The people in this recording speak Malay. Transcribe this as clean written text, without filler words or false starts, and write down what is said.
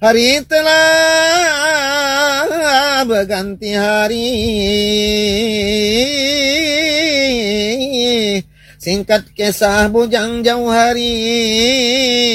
Hari telah berganti hari, singkat kisah bujang jauh hari.